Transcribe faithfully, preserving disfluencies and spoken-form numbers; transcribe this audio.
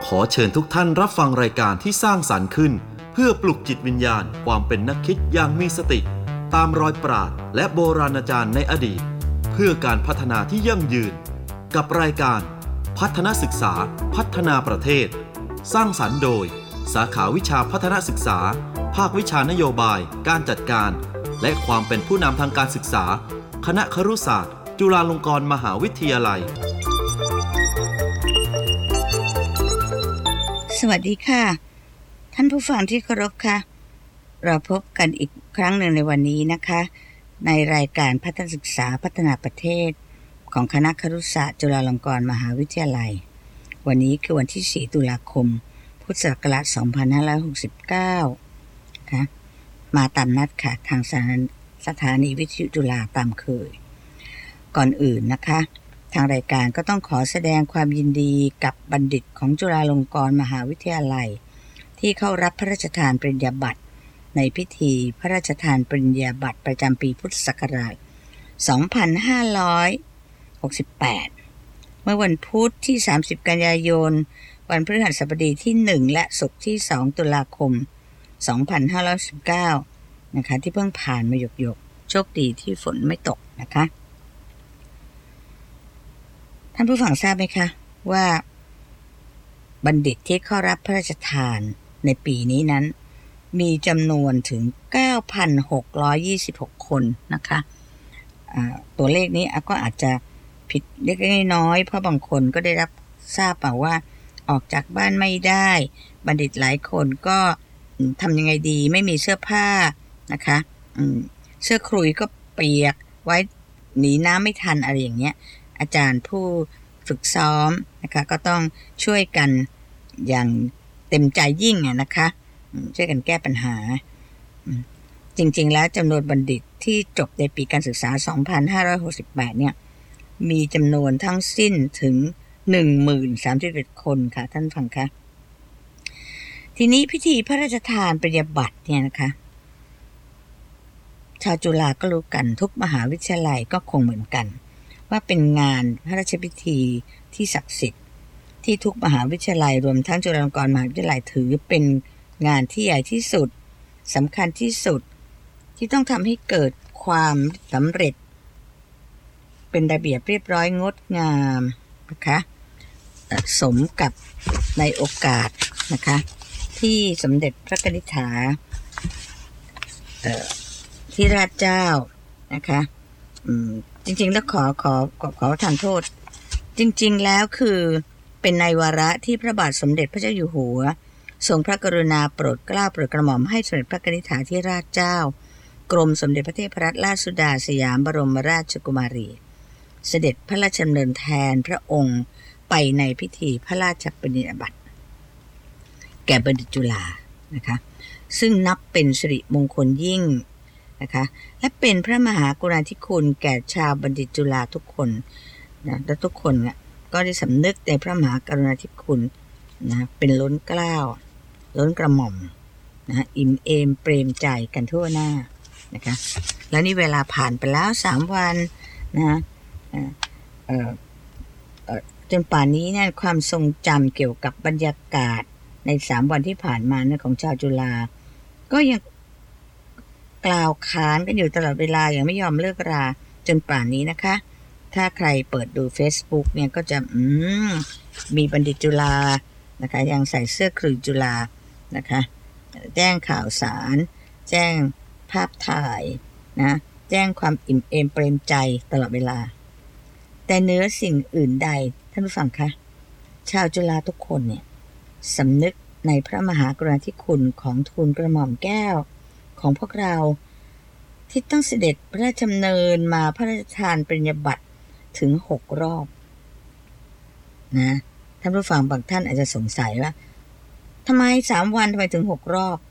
ขอเชิญทุกท่านรับฟังรายการที่สร้างสรรค์ขึ้นเพื่อปลุกจิตวิญญาณความเป็นนักคิดอย่างมีสติตามรอยปราชญ์และโบราณอาจารย์ในอดีตเพื่อการพัฒนาที่ยั่งยืนกับรายการพัฒนศึกษาพัฒนาประเทศสร้างสรรค์โดยสาขาวิชาพัฒนศึกษาภาควิชานโยบายการจัดการและความเป็นผู้นำทางการศึกษาคณะครุศาสตร์จุฬาลงกรณ์มหาวิทยาลัยสวัสดีค่ะท่านผู้ฟังที่เคารพค่ะเราพบกันอีกครั้งหนึ่งในวันนี้นะคะในรายการพัฒนศึกษาพัฒนาประเทศของคณะครุศาสตร์จุฬาลงกรณ์มหาวิทยาลัยวันนี้คือวันที่สี่ตุลาคมพุทธศักราชสองพันห้าร้อยหกสิบเก้าค่ะมาตามนัดค่ะทางสถานีวิทยุจุฬาตามเคยก่อนอื่นนะคะทางรายการก็ต้องขอแสดงความยินดีกับบัณฑิตของจุฬาลงกรณ์มหาวิทยาลัยที่เข้ารับพระราชทานปริญญาบัตรในพิธีพระราชทานปริญญาบัตรประจำปีพุทธศักราชสองพันห้าร้อยหกสิบแปดเมื่อวันพุธที่สามสิบกันยายนวันพฤหัสบดีที่หนึ่งและศุกร์ที่สองตุลาคมสองพันห้าร้อยสิบเก้านะคะที่เพิ่งผ่านมาหยกๆโชคดีที่ฝนไม่ตกนะคะท่านผู้ฟังทราบไหมคะว่าบัณฑิตที่เข้ารับพระราชทานในปีนี้นั้นมีจำนวนถึง เก้าพันหกร้อยยี่สิบหก คนนะคะะตัวเลขนี้ก็อาจจะผิดเล็กๆน้อยๆเพราะบางคนก็ได้รับทราบมาว่าออกจากบ้านไม่ได้บัณฑิตหลายคนก็ทำยังไงดีไม่มีเสื้อผ้านะคะเสื้อคลุยก็เปียกไว้หนีน้ำไม่ทันอะไรอย่างเงี้ยอาจารย์ผู้ฝึกซ้อมนะคะก็ต้องช่วยกันอย่างเต็มใจยิ่งนะคะช่วยกันแก้ปัญหาจริงๆแล้วจำนวนบัณฑิตที่จบในปีการศึกษาสองพันห้าร้อยหกสิบแปดเนี่ยมีจำนวนทั้งสิ้นถึง หนึ่งหมื่นสามสิบเอ็ด คนค่ะท่านฟังคะทีนี้พิธีพระราชทานปริญญาบัตรเนี่ยนะคะชาวจุฬาก็รู้กันทุกมหาวิทยาลัยก็คงเหมือนกันว่าเป็นงานพระราชพิธีที่ศักดิ์สิทธิ์ที่ทุกมหาวิทยาลัยรวมทั้งจุฬาลงกรณ์มหาวิทยาลัยถือเป็นงานที่ใหญ่ที่สุดสำคัญที่สุดที่ต้องทำให้เกิดความสำเร็จเป็นระเบียบเรียบร้อยงดงามนะคะสมกับในโอกาสนะคะที่สมเด็จพระนิธิถาธิราชเจ้านะคะจริงๆแล้วขอขอขอขอทานโทษจริงๆแล้วคือเป็นในวาระที่พระบาทสมเด็จพระเจ้าอยู่หัวทรงพระกรุณาโปรดเกล้าโปรดกระหม่อมให้สมเด็จพระนิธิถาธิราชเจ้ากรมสมเด็จพระเทพรัตนราชสุดาสยามบรมราชกุมารีเสด็จพระราชดำเนินแทนพระองค์ไปในพิธีพระราชปริญญาบัตรแก่บัณฑิตจุฬานะคะซึ่งนับเป็นสิริมงคลยิ่งนะคะและเป็นพระมหากรุณาธิคุณแก่ชาวบัณฑิตจุฬาทุกคนนะและทุกคนเนี่ยก็ได้สำนึกในพระมหากรุณาธิคุณนะเป็นล้นเกล้าล้นกระหม่อมนะอิ่มเอมเปรมใจกันทั่วหน้านะคะแล้วนี่เวลาผ่านไปแล้วสามวันนะเอ่อเอ่อเอ่อจนป่านนี้เนี่ยความทรงจำเกี่ยวกับบรรยากาศในสามวันที่ผ่านมาเนี่ยของชาวจุฬาก็ยังกล่าวค้านกันอยู่ตลอดเวลาอย่างไม่ยอมเลิกราจนป่านนี้นะคะถ้าใครเปิดดู Facebook เนี่ยก็จะอืมมีบัณฑิตจุฬานะคะยังใส่เสื้อคลุยจุฬานะคะแจ้งข่าวสารแจ้งภาพถ่ายนะแจ้งความอิ่มเอมเปรมใจตลอดเวลาแต่เนื้อสิ่งอื่นใดท่านผู้ฟังคะชาวจุฬาทุกคนเนี่ยสำนึกในพระมหากรุณาธิคุณของทูลกระหม่อมแก้วของพวกเราที่ต้องเสด็จพระราชดำเนินมาพระราชทานปริญญาบัตรถึงหกรอบนะท่านผู้ฟังบางท่านอาจจะสงสัยว่าทำไมสามวันทำไมถึงหกรอบ